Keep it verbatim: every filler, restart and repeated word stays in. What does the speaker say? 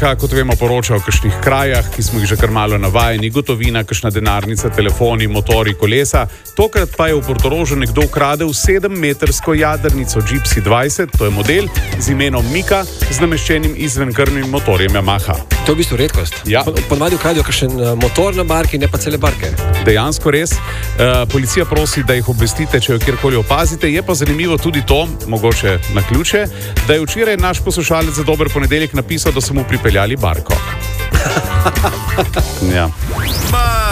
banka, kot vemo, poroča o kakšnih krajah, ki smo jih že kar malo navajeni, gotovina, kakšna denarnica, telefoni, motori, kolesa. Tokrat pa je v Portorožu nekdo ukradel sedemmetrsko jadrnico Gipsy dvajset, to je model z imenom Mika, z nameščenim izvenkrvnim motorjem Yamaha. To je v bistvu redkost. Ja. Ponavadi ukradijo kakšen motor na barki, ne pa cele barke. Dejansko res. Uh, policija prosi, da jih obvestite, če jo kjerkoli opazite. Je pa zanimivo tudi to, mogoče na ključe, da je včeraj naš poslušalec za Dober ponedeljek napisal, da so mu pripeljali barko. Ja.